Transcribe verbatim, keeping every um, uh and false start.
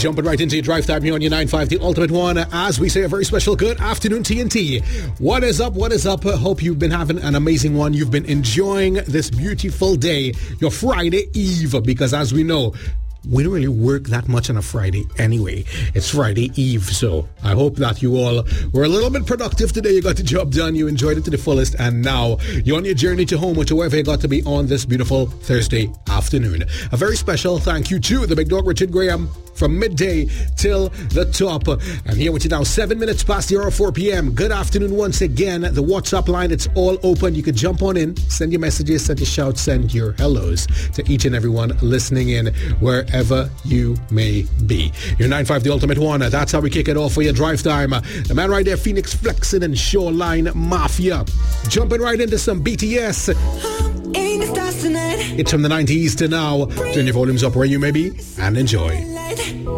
Jumping right into your drive time here on your nine five, the Ultimate One. As we say, a very special good afternoon, T N T. What is up? What is up? Hope you've been having an amazing one. You've been enjoying this beautiful day, your Friday Eve, because as we know, we don't really work that much on a Friday anyway. It's Friday Eve, so I hope that you all were a little bit productive today. You got the job done, you enjoyed it to the fullest, and now you're on your journey to home, whichever you got to be on this beautiful Thursday afternoon. A very special thank you to the big dog Richard Graham from midday till the top. I'm here with you now, seven minutes past the hour of four p.m. Good afternoon once again. The WhatsApp line, it's all open. You could jump on in, send your messages, send your shouts, send your hellos to each and everyone listening in wherever you may be. Your nine five, the Ultimate One. That's how we kick it off for your drive time. The man right there, Phoenix Flexing and Shoreline Mafia. Jumping right into some B T S. It's from the nineties to now. Turn your volumes up where you may be and enjoy.